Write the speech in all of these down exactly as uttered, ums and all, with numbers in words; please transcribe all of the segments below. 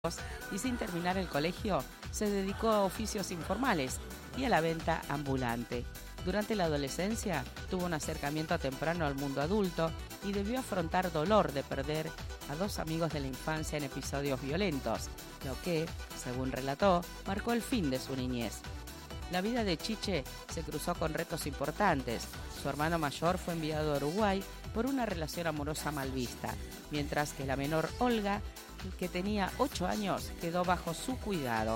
y sin terminar el colegio se dedicó a oficios informales y a la venta ambulante. Durante la adolescencia tuvo un acercamiento temprano al mundo adulto y debió afrontar dolor de perder a dos amigos de la infancia en episodios violentos, lo que, según relató, marcó el fin de su niñez. La vida de Chiche se cruzó con retos importantes. Su hermano mayor fue enviado a Uruguay por una relación amorosa mal vista, mientras que la menor Olga, que tenía ocho años, quedó bajo su cuidado.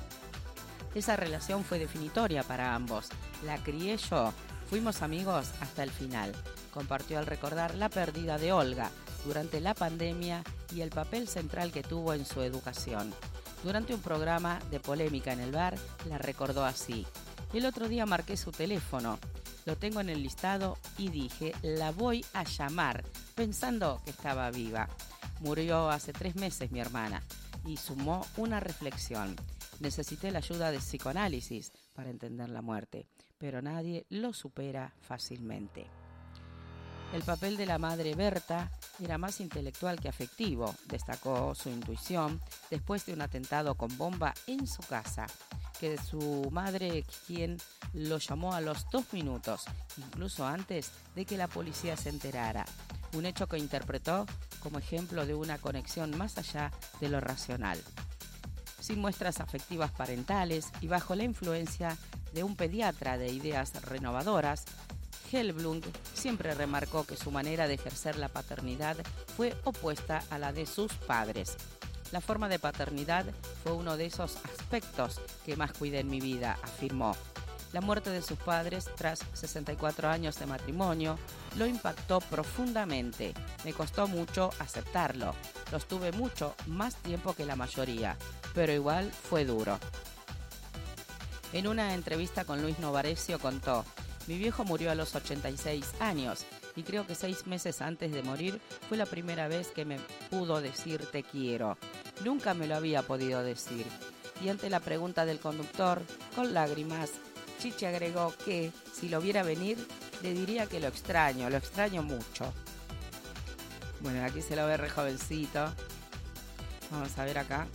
Esa relación fue definitoria para ambos. La crié yo, fuimos amigos hasta el final. Compartió al recordar la pérdida de Olga durante la pandemia y el papel central que tuvo en su educación. Durante un programa de polémica en el bar, la recordó así: el otro día marqué su teléfono, lo tengo en el listado y dije, la voy a llamar, pensando que estaba viva. Murió hace tres meses mi hermana y sumó una reflexión. Necesité la ayuda de psicoanálisis para entender la muerte, pero nadie lo supera fácilmente. El papel de la madre Berta era más intelectual que afectivo. Destacó su intuición después de un atentado con bomba en su casa, que su madre quien lo llamó a los dos minutos, incluso antes de que la policía se enterara. Un hecho que interpretó como ejemplo de una conexión más allá de lo racional. Sin muestras afectivas parentales y bajo la influencia de un pediatra de ideas renovadoras, Helblum siempre remarcó que su manera de ejercer la paternidad fue opuesta a la de sus padres. La forma de paternidad fue uno de esos aspectos que más cuidé en mi vida, afirmó. La muerte de sus padres, tras sesenta y cuatro años de matrimonio, lo impactó profundamente. Me costó mucho aceptarlo. Los tuve mucho más tiempo que la mayoría, pero igual fue duro. En una entrevista con Luis Novarecio contó: mi viejo murió a los ochenta y seis años y creo que seis meses antes de morir fue la primera vez que me pudo decir te quiero. Nunca me lo había podido decir. Y ante la pregunta del conductor, con lágrimas, Chiche agregó que, si lo viera venir, le diría que lo extraño, lo extraño mucho. Bueno, aquí se lo ve re jovencito. Vamos a ver acá.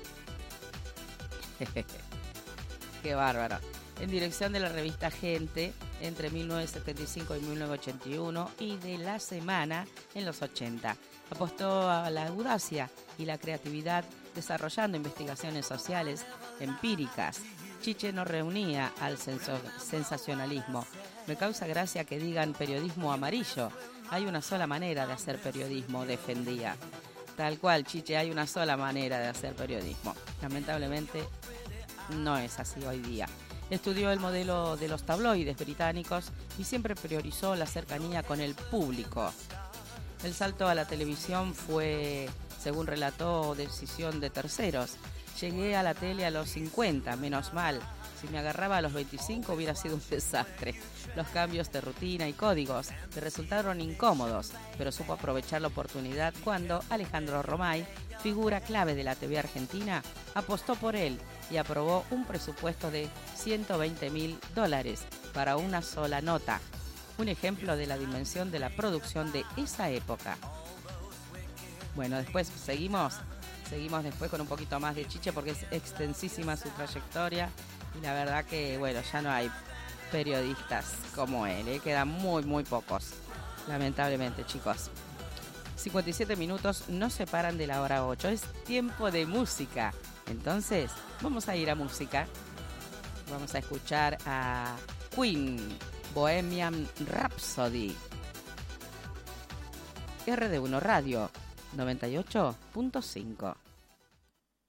Qué bárbaro. En dirección de la revista Gente, entre mil novecientos setenta y cinco y mil novecientos ochenta y uno, y de La Semana en los ochenta. Apostó a la audacia y la creatividad desarrollando investigaciones sociales empíricas. Chiche no reunía al sensacionalismo. Me causa gracia que digan periodismo amarillo. Hay una sola manera de hacer periodismo, defendía. Tal cual, Chiche, hay una sola manera de hacer periodismo. Lamentablemente no es así hoy día. Estudió el modelo de los tabloides británicos y siempre priorizó la cercanía con el público. El salto a la televisión fue, según relató, decisión de terceros. Llegué a la tele a los cincuenta, menos mal. Si me agarraba a los veinticinco hubiera sido un desastre. Los cambios de rutina y códigos le resultaron incómodos, pero supo aprovechar la oportunidad cuando Alejandro Romay, figura clave de la T V argentina, apostó por él y aprobó un presupuesto de ciento veinte mil dólares para una sola nota. Un ejemplo de la dimensión de la producción de esa época. Bueno, después seguimos, seguimos después con un poquito más de Chiche porque es extensísima su trayectoria y la verdad que, bueno, ya no hay periodistas como él, ¿eh? Quedan muy, muy pocos, lamentablemente, chicos. cincuenta y siete minutos nos separan de la hora ocho, es tiempo de música. Entonces, vamos a ir a música. Vamos a escuchar a Queen, Bohemian Rhapsody. R D uno Radio, noventa y ocho punto cinco.